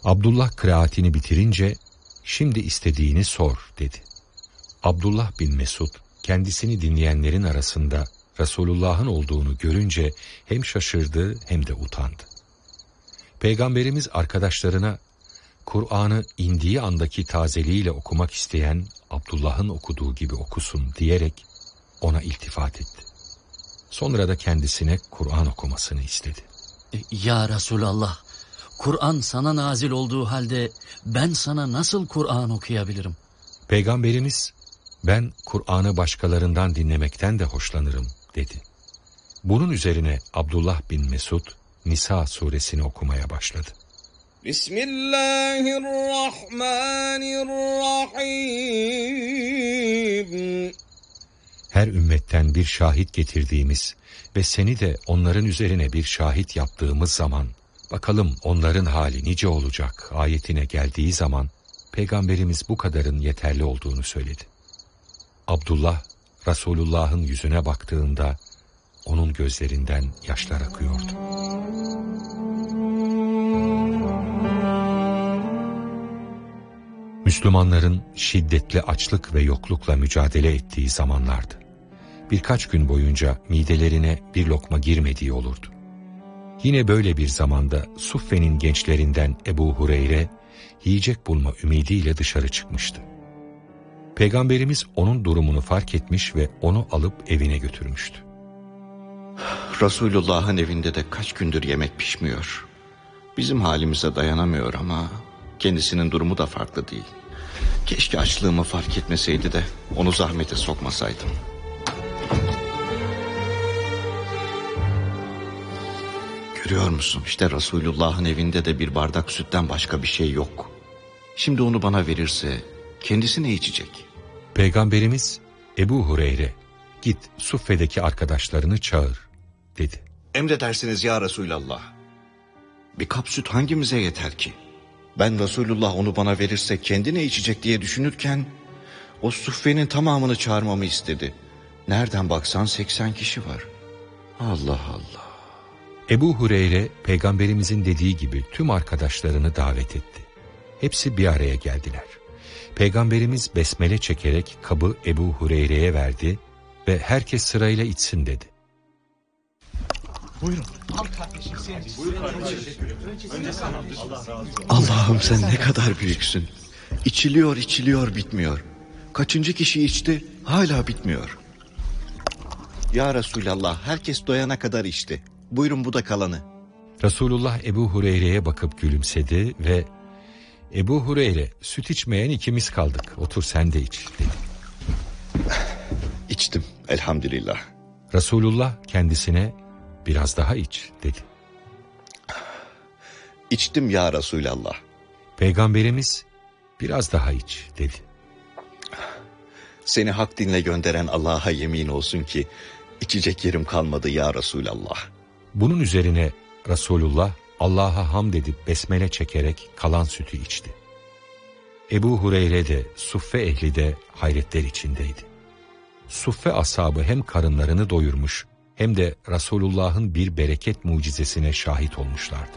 Abdullah kıraatini bitirince şimdi istediğini sor dedi. Abdullah bin Mesud kendisini dinleyenlerin arasında Resulullah'ın olduğunu görünce hem şaşırdı hem de utandı. Peygamberimiz arkadaşlarına Kur'an'ı indiği andaki tazeliğiyle okumak isteyen Abdullah'ın okuduğu gibi okusun diyerek ona iltifat etti. Sonra da kendisine Kur'an okumasını istedi. Ya Resulallah, Kur'an sana nazil olduğu halde ben sana nasıl Kur'an okuyabilirim? Peygamberimiz ben Kur'an'ı başkalarından dinlemekten de hoşlanırım dedi. Bunun üzerine Abdullah bin Mesud Nisa suresini okumaya başladı. Bismillahirrahmanirrahim. Her ümmetten bir şahit getirdiğimiz ve seni de onların üzerine bir şahit yaptığımız zaman, bakalım onların hali nice olacak ayetine geldiği zaman, Peygamberimiz bu kadarın yeterli olduğunu söyledi. Abdullah, Resulullah'ın yüzüne baktığında, onun gözlerinden yaşlar akıyordu. Müslümanların şiddetli açlık ve yoklukla mücadele ettiği zamanlardı. Birkaç gün boyunca midelerine bir lokma girmediği olurdu. Yine böyle bir zamanda Suffe'nin gençlerinden Ebu Hureyre, yiyecek bulma ümidiyle dışarı çıkmıştı. Peygamberimiz onun durumunu fark etmiş ve onu alıp evine götürmüştü. Resulullah'ın evinde de kaç gündür yemek pişmiyor. Bizim halimize dayanamıyor ama kendisinin durumu da farklı değil. Keşke açlığımı fark etmeseydi de onu zahmete sokmasaydım. Görüyor musun? İşte Resulullah'ın evinde de bir bardak sütten başka bir şey yok. Şimdi onu bana verirse kendisi ne içecek? Peygamberimiz Ebu Hureyre, git Suffe'deki arkadaşlarını çağır dedi. Emredersiniz ya Resulallah. Bir kap süt hangimize yeter ki? Ben Resulullah onu bana verirse kendi ne içecek diye düşünürken o Suffe'nin tamamını çağırmamı istedi. Nereden baksan 80 kişi var. Allah Allah. Ebu Hureyre Peygamberimizin dediği gibi tüm arkadaşlarını davet etti. Hepsi bir araya geldiler. Peygamberimiz besmele çekerek kabı Ebu Hureyre'ye verdi ve herkes sırayla içsin dedi. Buyurun. Allah'ım sen ne kadar büyüksün. İçiliyor içiliyor bitmiyor. Kaçıncı kişi içti hala bitmiyor. Ya Resulallah herkes doyana kadar içti. Buyurun bu da kalanı. Resulullah Ebu Hureyre'ye bakıp gülümsedi ve Ebu Hureyre süt içmeyen ikimiz kaldık. Otur sen de iç dedi. İçtim elhamdülillah. Resulullah kendisine biraz daha iç dedi. İçtim ya Resulallah. Peygamberimiz biraz daha iç dedi. Seni hak dinle gönderen Allah'a yemin olsun ki içecek yerim kalmadı ya Resulallah. Bunun üzerine Resulullah Allah'a hamd edip besmele çekerek kalan sütü içti. Ebu Hureyre de Suffe ehli de hayretler içindeydi. Suffe ashabı hem karınlarını doyurmuş hem de Resulullah'ın bir bereket mucizesine şahit olmuşlardı.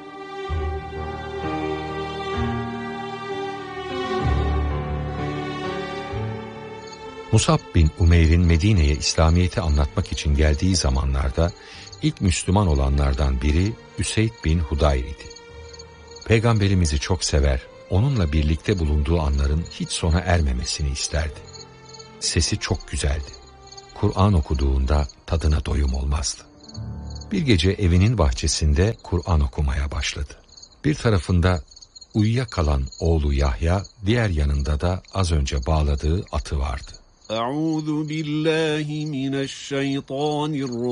Musab bin Umeyr'in Medine'ye İslamiyet'i anlatmak için geldiği zamanlarda ilk Müslüman olanlardan biri Üseyd bin Hudayr idi. Peygamberimizi çok sever, onunla birlikte bulunduğu anların hiç sona ermemesini isterdi. Sesi çok güzeldi. Kur'an okuduğunda tadına doyum olmazdı. Bir gece evinin bahçesinde Kur'an okumaya başladı. Bir tarafında uyuyakalan oğlu Yahya, diğer yanında da az önce bağladığı atı vardı. Euzu billahi mineşşeytanirracim.